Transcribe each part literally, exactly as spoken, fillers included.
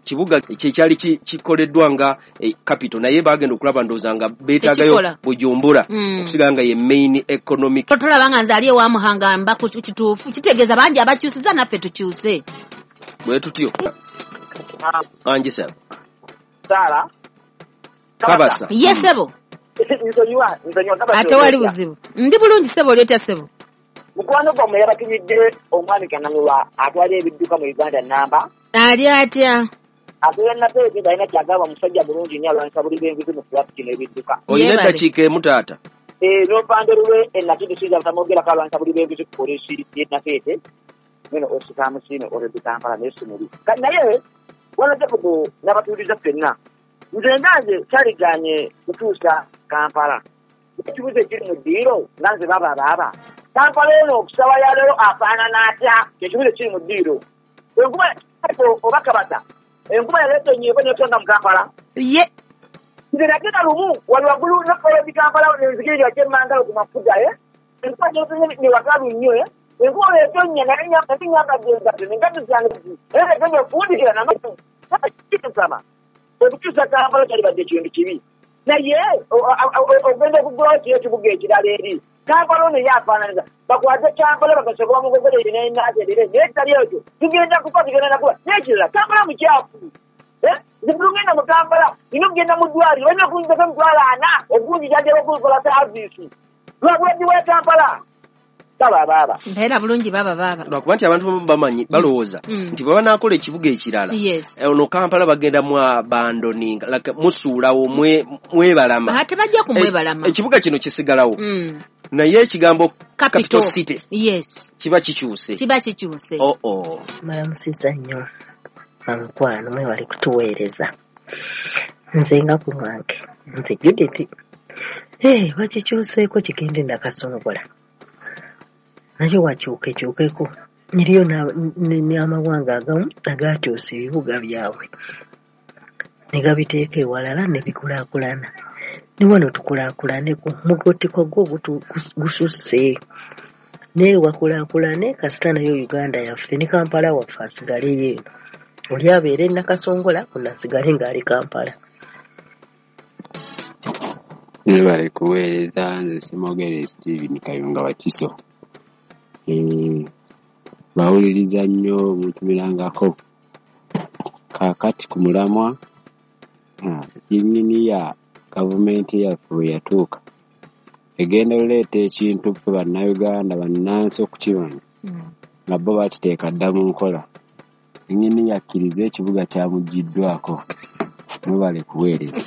kibuga kyekyali kikoleddwa nga eh, capital naye bagenda okulaba ndooza nga beetaagayo Bujumbura mm. okusiga nga ye main economic tolaba nga nze ali ewa Muhanga mba ku kituufu kitegeeza bangi abakyusiza naffe tukyuse bwe tutyo anje sebo Sara Kabasa yes sebo nzonywa nzonywa Kabasa ate wali buzibu ndi bulungi sebo lyotya sebo mukwano gwa muyaba kinyidde omwami kananulwa atwala ebidduka mu Uganda namba ali atya atwala na peke dalina kyagaba musajja bulungi nnyo alwanisa buli b'enguzi mu kulapa kino ebidduka oyina eddakiika emu taata eh n'opandolwe ennakidisiza butamwogera kalwanisa buli b'enguzi ku polisi y'ennafeete neno osikamu sino olwedde Kampala n'esumuli kati naye walaze kubo n'abatuuliza ffenna nze nganze kyaliganye kutuusa Kampala ekibuzo ekiri mu ddiiro nga nze baba baaba Kampala eno okusaba ya leero afaanana atya ekibuzo kiri mu ddiiro enkuba oba Kabasa enkuba yaleeta ennyingo n'etonda mu Kampala ye nze nagenda lumu wali waggulu n'okolobi Kampala enzikirira kyemmangalo ku mafuta e enkuba ne wakalu nnyo e enkuba oleetonnya naye nyambadde engatto n'engatto zange era egenda okufundikira namatu kitusama okukyusa Kampala kyalibadde kintu kibi naye ogenda okugulawo kiri ekibuga ekirala eri Kampala ono yafaananiza bakwate Kampala bagasobola mugogoleire n'ennaazerere naye kitali ekyo tugenda kufa tugenda nakuba n'ekirala Kampala mukyafu nze bulungenda mu Kampala nina okugenda mu ddwaliro olina okunzako emitwalo ana okunjijjanjaba okunkola saaviisi lwabulwadde bwa Kampala baba baba mbeera bulungi baba baba lwakuba nti abantu bamanyi balowooza nti bwe banaakola ekibuga ekirala ono Kampala bagenda mu abandoninga like musuulawo mwebalama ate bajja kumwebalama ekibuga kino kisigalawo naye ekigambo capital city yes kiba kikyuse kiba kikyuse oh oh malamusiza nnyo ankwano mwe wali kutuweereza nze nga ku mwange nze Judith eh wakikyuseeko kigende nakasongola nayo wakyuke kyukeko niriyo n'amawanga agamu agatyusa ebibuga byabwe ne gabiteeka ewalala ne bikulaakulana ne wano tukulaakulaneko mugotiko gwo gususse naye wakulaakulane kasita nayo Uganda yaffe ne Kampala waffe asigaleyo eno oli abeera e Nakasongola kunasigale ng'ali Kampala ne bali kuweereza nze Simogere Steven Kayunga Wakiso bawuliriza nnyo mutumirangako kakati ku mulamwa yennyini ya gavumenti yaffe bwe yatuuka egenda oleeta ekintu ffe bannayuganda bannansi okukibona nga bo bakiteeka dda mu nkola yennyini yakkiriza ekibuga kyamuggiddwako mubale kuweereza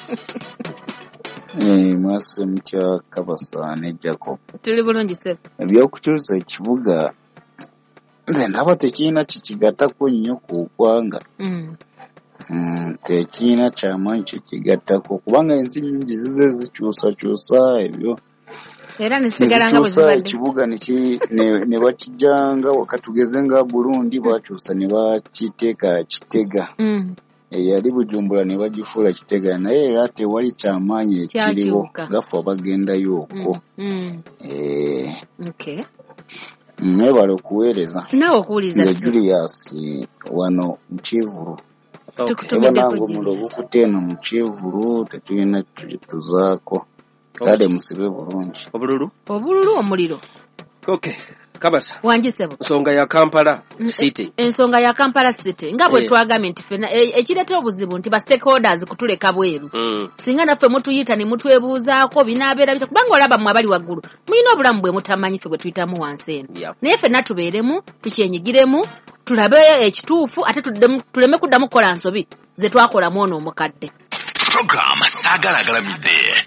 Eh mwase mutya Kabasa ne Jacob tuli bulungi sebo ebyokukyusa ekibuga nze ndaba tekiina kikigattako nnyo ku ggwanga mm. mm, tekiina kyamaanyi kikigattako kubanga ensi nnyingi zize zikyusakyusa ebyo era nesigala nga bwe zibadde ekibuga ne bakijjanga wakatugeze nga Burundi bakyusa ne bakiteeka Kitega mm. eyali Bujumbura ne bagifuula Kitega naye era tewali kyamaanyi ekiriwo gafa bagendayo okwo mm. eh okay ne balo kuweereza nawe okuwuliza Julius wano mukivuru tukutumideko mulobo kuteno mukivuru tetuyina tuzaako kale musibe bulungi obululu obululu omuliro okay Kabasa wanjisebo nsonga ya Kampala city ensonga ya Kampala city nga bwe yeah. twagambye nti fena ekireta obuzibu nti ba stakeholders kutuleka bweru mm. singa naffe mutuyita ne mutwebuuzaako binaabeera bita kubanga olaba mu abali waggulu muyina obulamu bwe mutamanyi ffe bwe tuyitamu wansi eno yeah. naye ffenna tubeeremu tukyenyigiremu tulabe ekituufu ate tuleme kuddamu kukola nsobi ze twakolamu ono omukadde program saagala agalamidde